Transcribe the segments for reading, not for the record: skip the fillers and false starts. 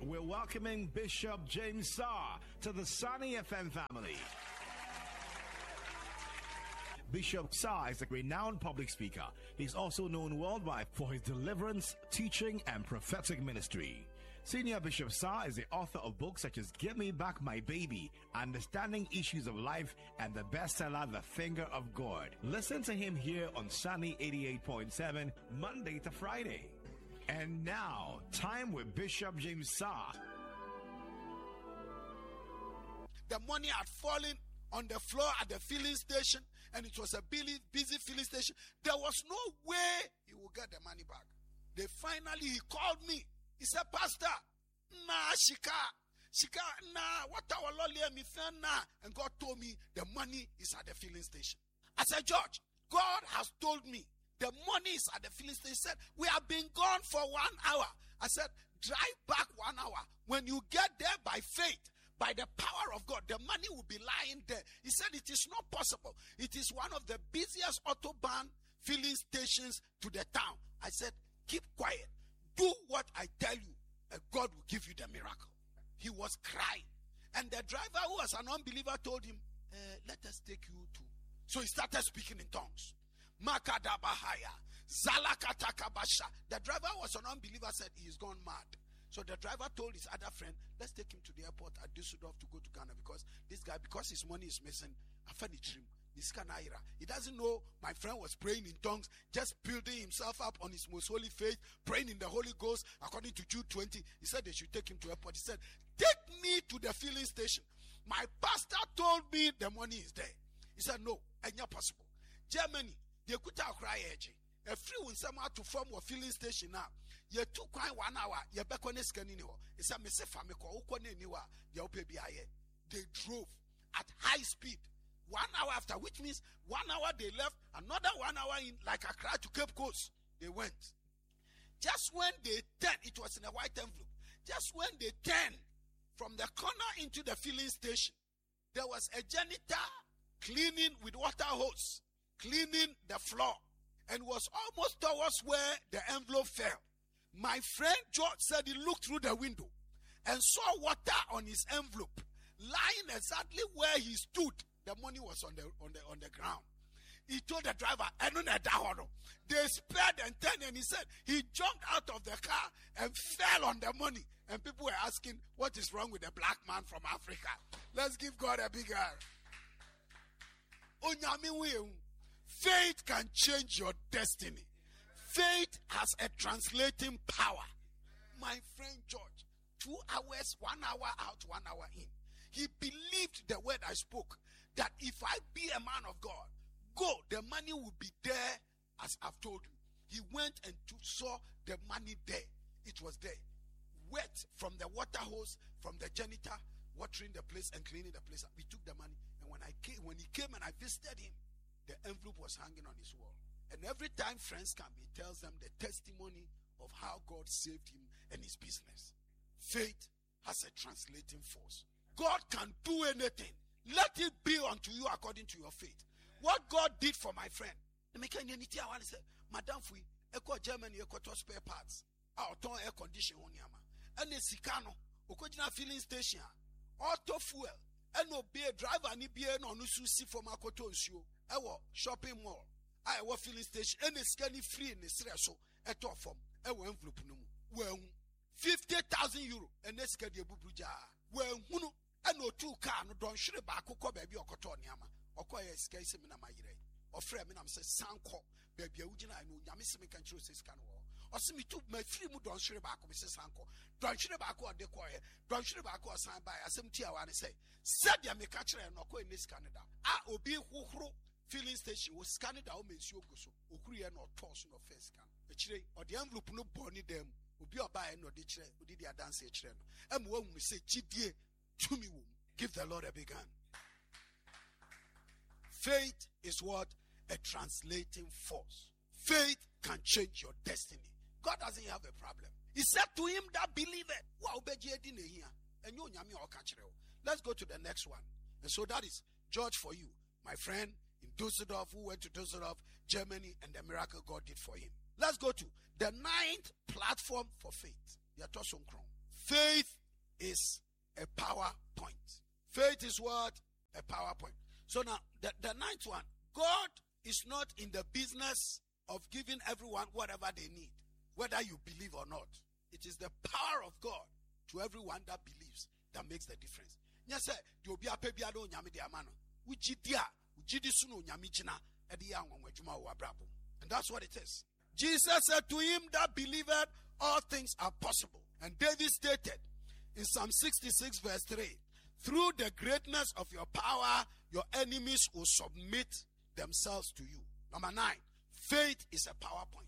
we're welcoming Bishop James Saar to the Sunny FM family. Bishop Saar is a renowned public speaker. He's also known worldwide for his deliverance, teaching, and prophetic ministry. Senior Bishop Saar is the author of books such as Give Me Back My Baby, Understanding Issues of Life, and the bestseller The Finger of God. Listen to him here on Sunny 88.7, Monday to Friday. And now, time with Bishop James Saar. The money had fallen on the floor at the filling station, and it was a busy filling station. There was no way he would get the money back. He called me. He said, Pastor, Shika, what our Lord let me feel now. And God told me the money is at the filling station. I said, George, God has told me the money is at the filling station. He said, we have been gone for 1 hour. I said, drive back 1 hour. When you get there by faith, by the power of God, the money will be lying there. He said it is not possible. It is one of the busiest autobahn filling stations to the town. I said, keep quiet. Do what I tell you, and God will give you the miracle. He was crying. And the driver, who was an unbeliever, told him, let us take you to. So he started speaking in tongues. Makadabahaya, Zalakatakabasha. The driver was an unbeliever, said he is gone mad. So the driver told his other friend, let's take him to the airport at Düsseldorf to go to Ghana, because this guy, because his money is missing, he doesn't know my friend was praying in tongues, just building himself up on his most holy faith, praying in the Holy Ghost, according to Jude 20. He said they should take him to airport. He said, take me to the filling station. My pastor told me the money is there. He said, no, it's not possible. Germany, they could cry edge. A free will somehow to form a filling station now. You took 1 hour, you're back on the scanning. It's a message from they drove at high speed 1 hour after, which means 1 hour they left, another 1 hour in, like Accra to Cape Coast. They went. Just when they turned, it was in a white envelope. Just when they turned from the corner into the filling station, there was a janitor cleaning with water hose, cleaning the floor, and was almost towards where the envelope fell. My friend George said he looked through the window and saw water on his envelope lying exactly where he stood. The money was on the ground. He told the driver, they spared and turned, and he said he jumped out of the car and fell on the money. And people were asking, what is wrong with the black man from Africa? Let's give God a big hand. Faith can change your destiny. Faith has a translating power. My friend George, 2 hours, 1 hour out, 1 hour in. He believed the word I spoke, that if I be a man of God, go, the money will be there as I've told you. He went and saw the money there. It was there. Wet from the water hose, from the janitor, watering the place and cleaning the place. We took the money, and when he came and I visited him, the envelope was hanging on his wall. And every time friends come, he tells them the testimony of how God saved him and his business. Faith has a translating force. God can do anything. Let it be unto you according to your faith. What God did for my friend. Madam Fui, Echo Germany, Echo spare parts. Our ton air condition on Yama. And the Sicano, Okojina filling station. Auto fuel. And no beer driver, ni beer no nusu for Makoto Shu. Our shopping mall. I was filling station. And the scanny free in the stress. A top form. A envelope. Well, 50,000 euro. And this can be a bubuja. Well, and no 2 car, no don't shoot back, baby or cotoniama, or quite a scase in my ire, or Freminam says, Sanko, baby, I know Yamissim can choose his canal. Or see me too, my 3 don't shoot back, Mrs. Sanko, don't shoot back or decoy, don't shoot back or sign by a 70 hour and say, said ya me catcher and no in this Canada. I obey who filling station was Canada, or Miss Yogoso, or Korean or Toss no face can. Or the envelope no bonny them. Obi oba no de kire odi dia dance kire no em wo hu se chidie tumi wo. Give the Lord a big hand. Faith is what? A translating force. Faith can change your destiny. God doesn't have a problem. He said to him that believeth. Let's go to the next one. And so that is George for you, my friend in Düsseldorf, who went to Düsseldorf, Germany, and the miracle God did for him. Let's go to the 9th platform for faith. faith is a power point. Faith is what? A power point. So now, the ninth one, God is not in the business of giving everyone whatever they need, whether you believe or not. It is the power of God to everyone that believes that makes the difference. Yes, and that's what it is. Jesus said, to him that believeth, all things are possible. And David stated in Psalm 66 verse 3, through the greatness of your power, your enemies will submit themselves to you. Number 9, faith is a power point.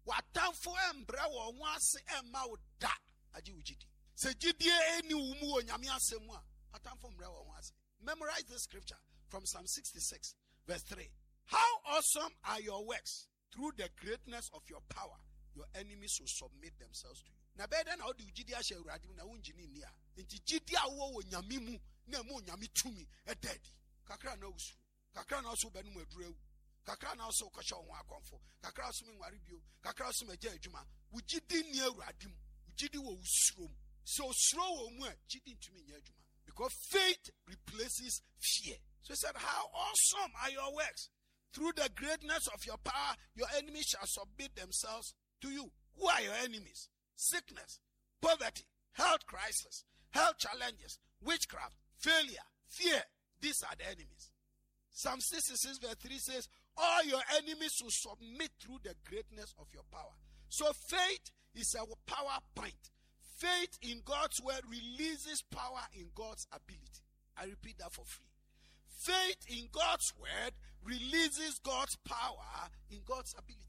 Memorize this scripture from Psalm 66 verse 3. How awesome are your works! Through the greatness of your power, your enemies will submit themselves to you. Na better now do Judea shall radim na unjini nia. Inti Judea wo nyamimu na mo nyami tumi e daddy. Kakra na usu. Kakra na so benu maduru. Kakra na so kasha ho akonfo. Kakra so me nware bio. Kakra so me gya adwuma. Wo jidi ni awuradim. Wo jidi wo usurom. So sro wo mu a jidi ntumi nya adwuma. Because faith replaces fear. So he said, how awesome are your works! Through the greatness of your power, your enemies shall submit themselves to you. Who are your enemies? Sickness, poverty, health crisis, health challenges, witchcraft, failure, fear. These are the enemies. Psalm 66 verse 3 says, all your enemies will submit through the greatness of your power. So faith is a power point. Faith in God's word releases power in God's ability. I repeat that for free. Faith in God's word releases God's power in God's ability.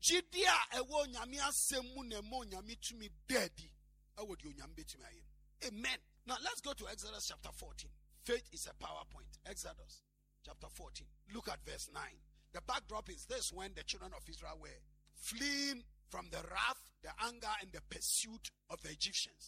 Amen. Now let's go to Exodus chapter 14. Faith is a power point. Exodus chapter 14. Look at verse 9. The backdrop is this: when the children of Israel were fleeing from the wrath, the anger, and the pursuit of the Egyptians.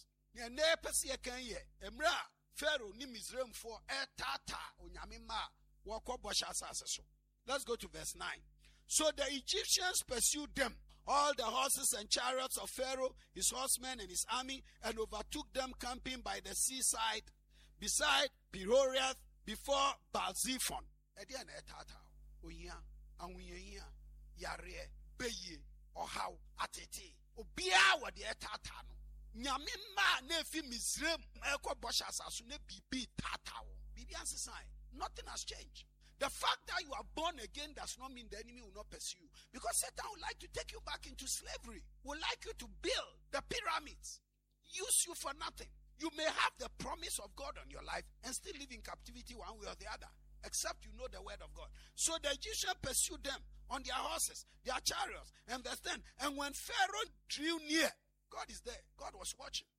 Pharaoh ni Mizraim for etata onyamima wako bosha asase. Let's go to verse 9. So the Egyptians pursued them, all the horses and chariots of Pharaoh, his horsemen and his army, and overtook them camping by the seaside beside Peroriath before Baal-zephon. Edian etata oya anwuya yare beye ohaw atete obia wo de etata no. Nyamima nefi Mizraim eko bosha asasu ne bibi tatawo. Bibi ansesai. Nothing has changed. The fact that you are born again does not mean the enemy will not pursue you. Because Satan would like to take you back into slavery. Would like you to build the pyramids. Use you for nothing. You may have the promise of God on your life and still live in captivity one way or the other. Except you know the word of God. So the Egyptians pursued them on their horses, their chariots, and verse 10. And when Pharaoh drew near, God is there. God was watching.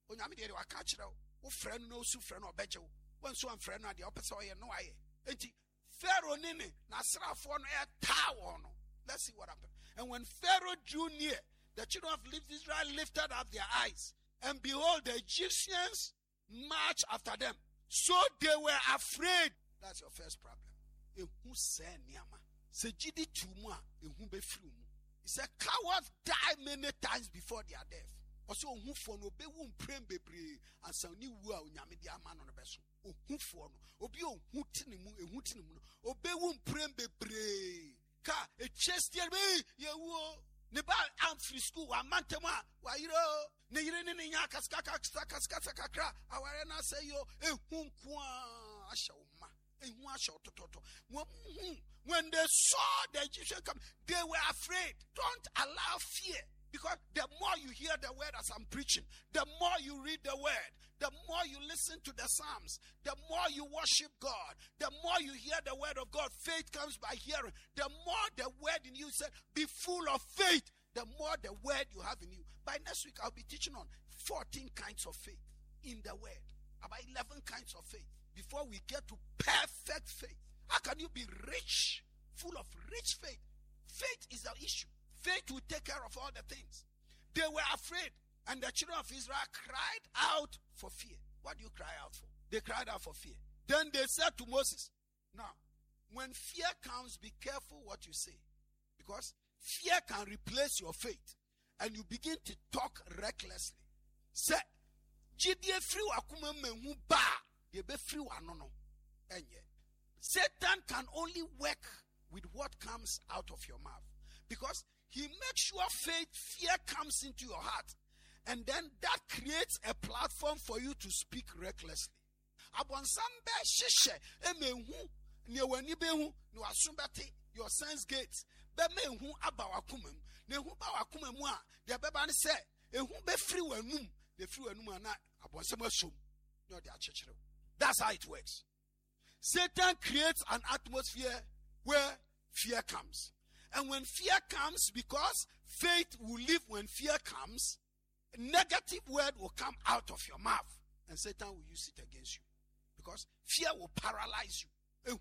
Friend knows who friend or bejo. When so I'm friend, the opposite way, no I. Pharaoh nini nasra for a tower. Let's see what happened. And when Pharaoh drew near, the children of Israel lifted up their eyes, and behold, the Egyptians marched after them. So they were afraid. That's your first problem. Who said niama? Se jidi tumwa who be flu. He said cowards die many times before their death. Also who for no be won prem bebre and so ni wu a onyame dia ma no beso. Who for no obi who tinimu ehu tinimu no obe won prem bebre ka e chestia be ye wo ne ba amfri school wa mantema wa yiro ne yire ne nya kaska kakra aware na say yo ehu nko a asha uma ehu asha otototo. When they saw the Egyptians come, they were afraid. Don't allow fear. Because the more you hear the word as I'm preaching, the more you read the word, the more you listen to the Psalms, the more you worship God, the more you hear the word of God. Faith comes by hearing. The more the word in you said, be full of faith, the more the word you have in you. By next week, I'll be teaching on 14 kinds of faith in the word. About 11 kinds of faith before we get to perfect faith. How can you be rich, full of rich faith? Faith is the issue. Faith will take care of all the things. They were afraid, and the children of Israel cried out for fear. What do you cry out for? They cried out for fear. Then they said to Moses, now, when fear comes, be careful what you say. Because fear can replace your faith, and you begin to talk recklessly. Say, Jidie free wakuma menhu ba ye be free wanono enye. Satan can only work with what comes out of your mouth, because he makes sure fear comes into your heart, and then that creates a platform for you to speak recklessly. Abonsambe shishe emenhu ne wani behu ne wasumbate your sense gates be menhu abawakumem ne hu bawakumem a de beba ne se ehu be free wanum de free wanum ana abonsam asom ne de achechire. That's how it works. Satan creates an atmosphere where fear comes. And when fear comes, because faith will live when fear comes, a negative word will come out of your mouth, and Satan will use it against you. Because fear will paralyze you.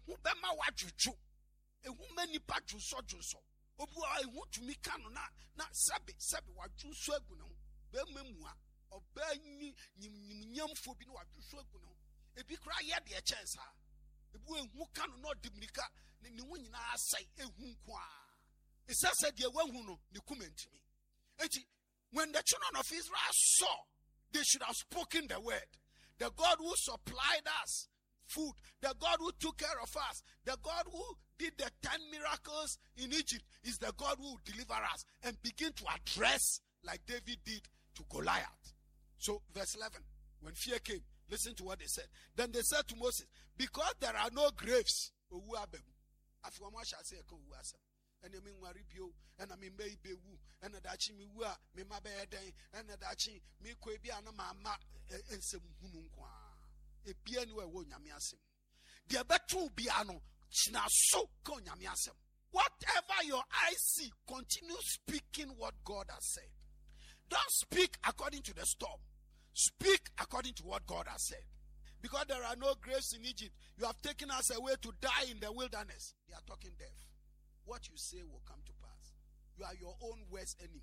When the children of Israel saw, they should have spoken the word. The God who supplied us food, the God who took care of us, the God who did the 10 miracles in Egypt is the God who will deliver us, and begin to address like David did to Goliath. So verse 11, when fear came, listen to what they said. Then they said to Moses, because there are no graves, and I mean Maribio, and I mean baby woo, and a dachi me woo, me my bed, and a dachi me quabiana mamma, and some hununqua. A piano won yamiasem. The betu biano, china so con yamiasem. Whatever your eyes see, continue speaking what God has said. Don't speak according to the storm. Speak according to what God has said. Because there are no graves in Egypt, you have taken us away to die in the wilderness. They are talking deaf. What you say will come to pass. You are your own worst enemy.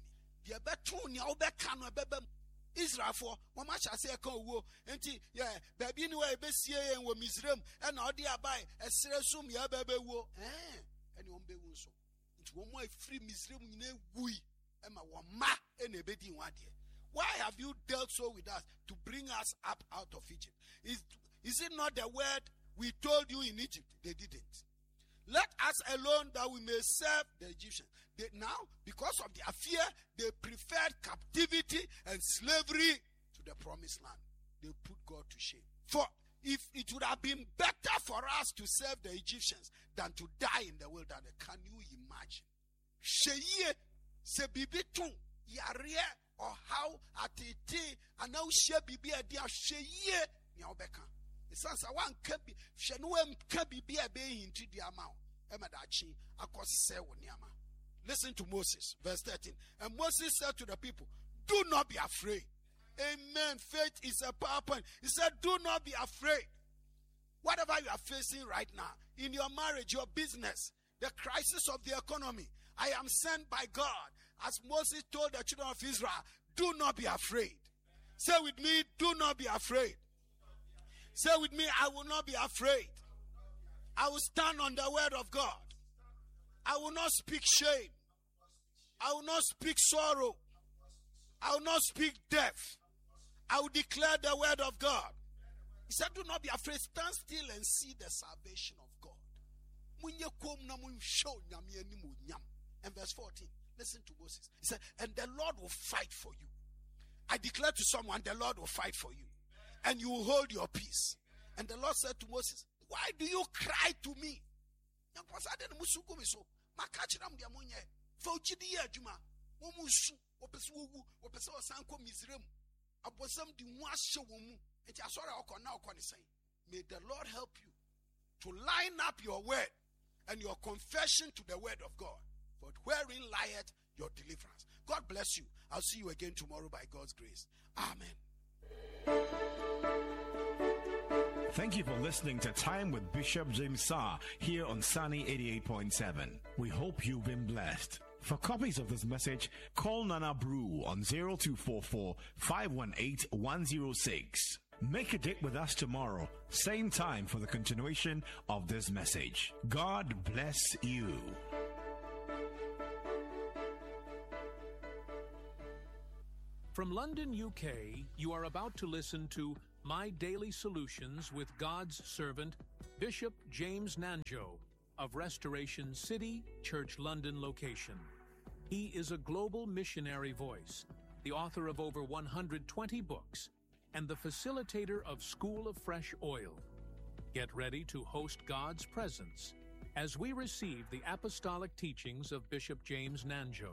Israel for mama shall say wo enti yeah baby ni we be sie en wo Misraim and all the abai esere sum ya bebe wo and you be wo so it wo mo free Misraim nyina wui e ma wo ma e na ebedi nwa de. Why have you dealt so with us to bring us up out of Egypt? Is it not the word we told you in Egypt? They didn't. Let us alone that we may serve the Egyptians. Now, because of their fear, they preferred captivity and slavery to the promised land. They put God to shame. For if it would have been better for us to serve the Egyptians than to die in the wilderness, can you imagine? Sheye se bibi tun yare or how atete and now she bibi adia sheye nyobeka. Sansa one kabi shenuem kabi be a bay into the amount. Emadachi akos se woniama. Listen to Moses, verse 13. And Moses said to the people, do not be afraid. Amen. Faith is a power point. He said, do not be afraid. Whatever you are facing right now, in your marriage, your business, the crisis of the economy, I am sent by God. As Moses told the children of Israel, do not be afraid. Say with me, do not be afraid. Say with me, I will not be afraid. I will stand on the word of God. I will not speak shame. I will not speak sorrow. I will not speak death. I will declare the word of God. He said, do not be afraid. Stand still and see the salvation of God. And verse 14, listen to Moses. He said, and the Lord will fight for you. I declare to someone, the Lord will fight for you. And you will hold your peace. And the Lord said to Moses, why do you cry to me? May the Lord help you to line up your word and your confession to the word of God. But wherein lieth your deliverance. God bless you. I'll see you again tomorrow by God's grace. Amen. Thank you for listening to Time with Bishop James Sah here on Sunny 88.7. We hope you've been blessed. For copies of this message, call Nana Brew on 0244 518 106. Make a date with us tomorrow, same time, for the continuation of this message. God bless you. From London, UK, you are about to listen to My Daily Solutions with God's servant, Bishop James Nanjo of Restoration City Church London location. He is a global missionary voice, the author of over 120 books, and the facilitator of School of Fresh Oil. Get ready to host God's presence as we receive the apostolic teachings of Bishop James Nanjo.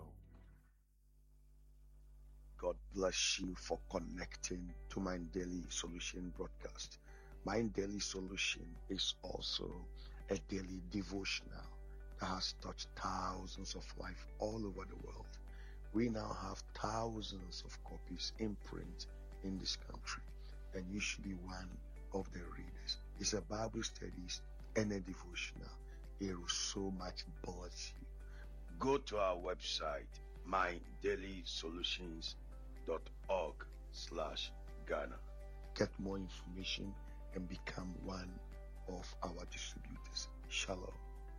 God bless you for connecting to My Daily Solution broadcast. My Daily Solution is also a daily devotional that has touched thousands of lives all over the world. We now have thousands of copies in print in this country, and you should be one of the readers. It's a Bible studies and a devotional. It will so much bless you. Go to our website, mydailysolutions.org/Ghana. Get more information and become one of our distributors. Shalom.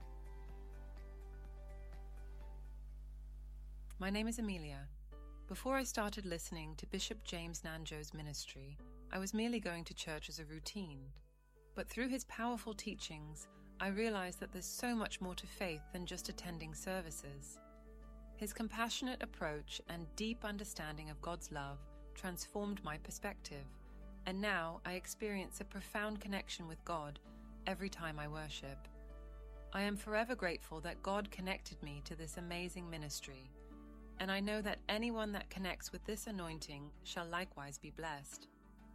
My name is Amelia. Before I started listening to Bishop James Nanjo's ministry, I was merely going to church as a routine. But through his powerful teachings, I realized that there's so much more to faith than just attending services. His compassionate approach and deep understanding of God's love transformed my perspective, and now I experience a profound connection with God every time I worship. I am forever grateful that God connected me to this amazing ministry, and I know that anyone that connects with this anointing shall likewise be blessed.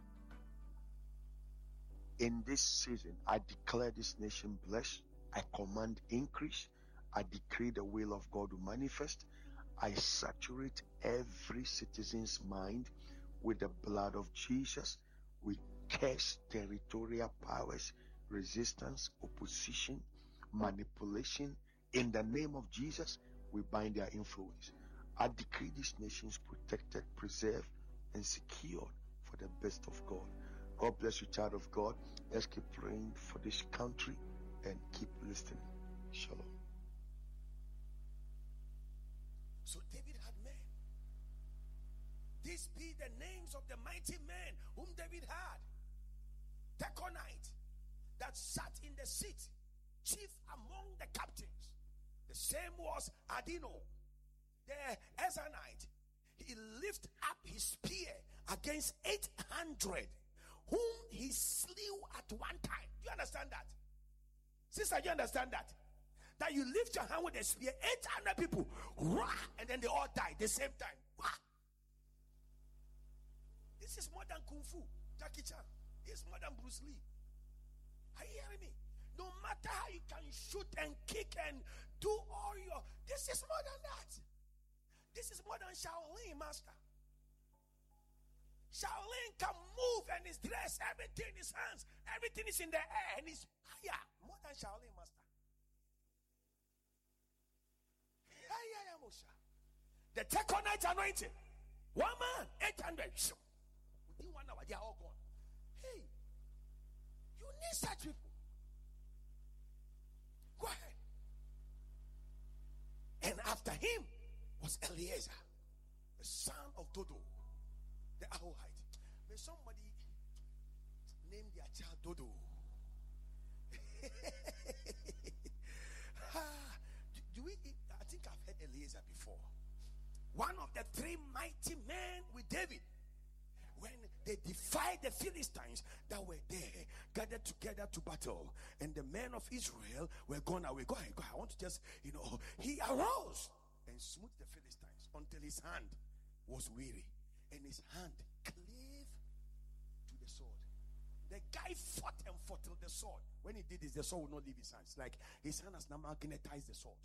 In this season, I declare this nation blessed. I command increase. I decree the will of God to manifest. I saturate every citizen's mind with the blood of Jesus. We curse territorial powers, resistance, opposition, manipulation. In the name of Jesus, we bind their influence. I decree these nations protected, preserved, and secured for the best of God. God bless you, child of God. Let's keep praying for this country and keep listening. Shalom. So David had men. These be the names of the mighty men whom David had. Tekonite, that sat in the seat, chief among the captains. The same was Adino, the Ezanite. He lifted up his spear against 800 whom he slew at one time. Do you understand that? Sister, do you understand that? That you lift your hand with a spear, 800 people, rah, and then they all die the same time. Rah. This is more than Kung Fu, Jackie Chan. It's more than Bruce Lee. Are you hearing me? No matter how you can shoot and kick and do all your... This is more than that. This is more than Shaolin, master. Shaolin can move and is dressed, everything in his hands, everything is in the air and he's higher. More than Shaolin, master. The Tekonite anointing. One man, 800. Within 1 hour, they are all gone. Hey, you need such people. Go ahead. And after him was Eliezer, the son of Dodo, the Ahohite. May somebody name their child Dodo. I think I've heard Eliezer before. One of the three mighty men with David, when they defied the Philistines that were there, gathered together to battle, and the men of Israel were gone away. Go ahead. I want to just, he arose and smote the Philistines until his hand was weary, and his hand clave to the sword. The guy fought and fought till the sword. When he did this, the sword would not leave his hands. Like his hand has now magnetized the sword.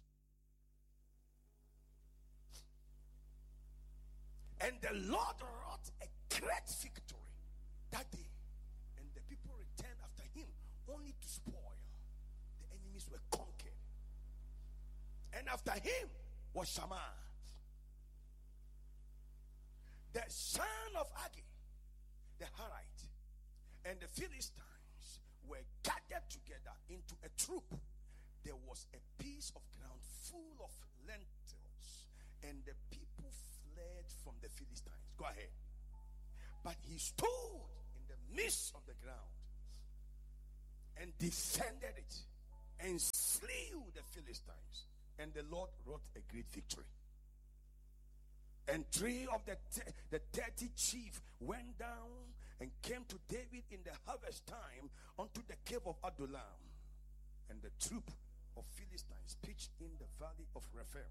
And the Lord wrought a great victory that day. And the people returned after him only to spoil. The enemies were conquered. And after him was Shammah, the son of Agi, the Harite. And the Philistines were gathered together into a troop. There was a piece of ground full of lentils, and the people fled from the Philistines. Go ahead. But he stood in the midst of the ground and defended it and slew the Philistines. And the Lord wrought a great victory. And 3 of the 30 chief went down and came to David in the harvest time unto the cave of Adullam. And the troop of Philistines pitched in the valley of Rephaim.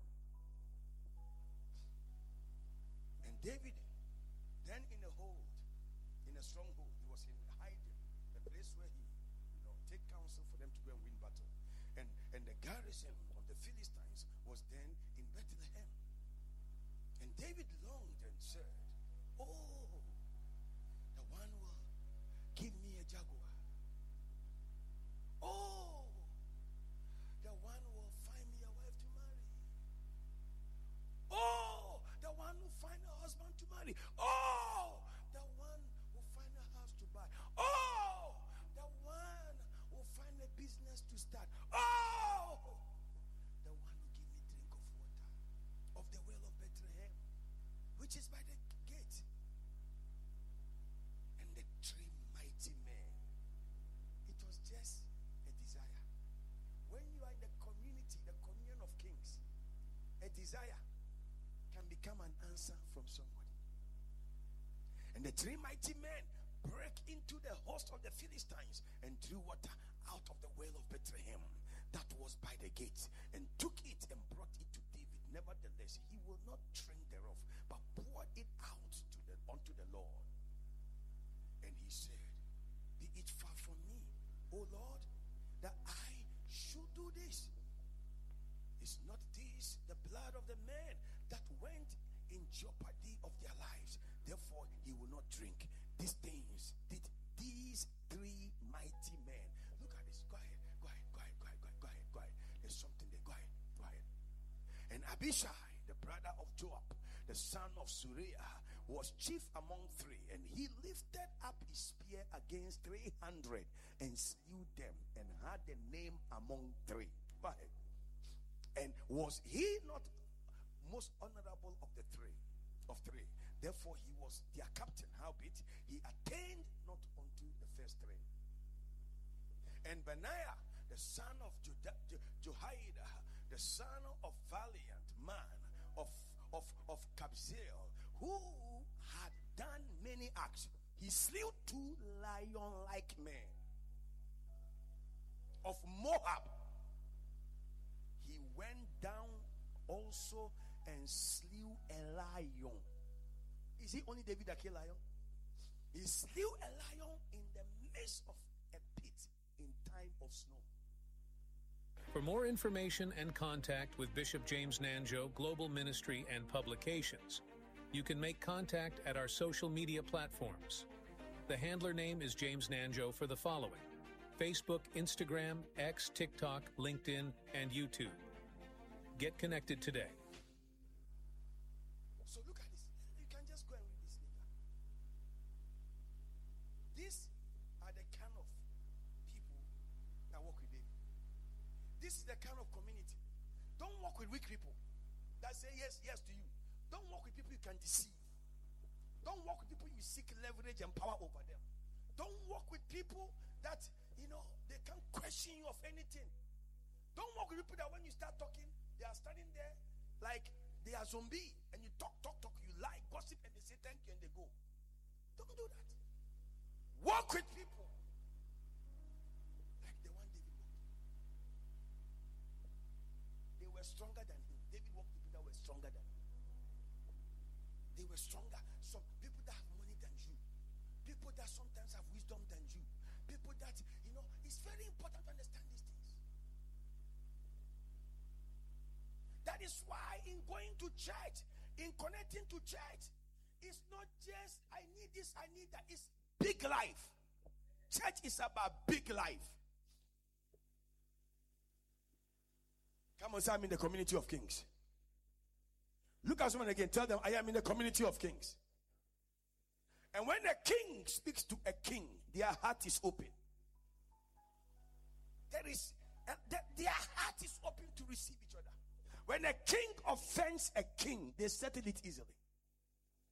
And David, then in a hold, in a stronghold, he was in hiding, a place where he, take counsel for them to go and win battle. And the garrison of the Philistines was then in Bethlehem. And David longed and said, oh, the one will give me a jaguar. Oh, the one will find me a wife to marry. Oh, the one will find a husband to marry. Oh, the one will find a house to buy. Oh, the one will find a business to start. Oh, the one will give me drink of water of the well of Bethlehem, which is by the gate. And the 3 mighty men, it was just a desire. When you are in the community, the communion of kings, a desire can become an answer from somebody. And the 3 mighty men break into the host of the Philistines and drew water out of the well of Bethlehem that was by the gate, and took it and brought it to David. Nevertheless, he will not drink thereof, but poured it out unto the Lord. And he said, be it far from me, O Lord, that I should do this. Is not this the blood of the men that went in jeopardy of their lives? Therefore, he will not drink. These things did these 3 mighty men. Look at this. Go ahead. There's something there. Go ahead. And Abishai, the brother of Joab, the son of Suriah, was chief among 3, and he lifted up his spear against 300 and slew them, and had the name among 3. Go ahead. And was he not most honorable of the 3? Therefore he was their captain. Howbeit he attained not unto the first 3. And Benaiah, the son of Jehoiada, the son of valiant man of Kabzeel, who had done many acts, he slew 2 lion-like men. Of Moab, he went down also and slew a lion. Is it only David that killed lion? He slew a lion in the midst of a pit in time of snow. For more information and contact with Bishop James Nanjo, Global Ministry and Publications, you can make contact at our social media platforms. The handler name is James Nanjo for the following: Facebook, Instagram, X, TikTok, LinkedIn, and YouTube. Get connected today. So look at this. You can just go and read this later. These are the kind of people that work with David. This is the kind of community. Don't work with weak people that say yes to you. Don't work with people you can deceive. Don't work with people you seek leverage and power over them. Don't work with people that, they can't question you of anything. Don't work with people that when you start talking, they are standing there like they are zombie, and you talk, you lie, gossip, and they say thank you and they go. Don't do that. Work with people like the one David walked. They were stronger than him. David walked with people that were stronger than him. They were stronger. Some people that have money than you. People that sometimes have wisdom than you. People that, it's very important to understand these things. That is why in going to church, in connecting to church, it's not just I need this, I need that. It's big life. Church is about big life. Come on, say I'm in the community of kings. Look at someone again. Tell them I am in the community of kings. And when a king speaks to a king, their heart is open. Their heart is open to receive each other. When a king offends a king, they settle it easily.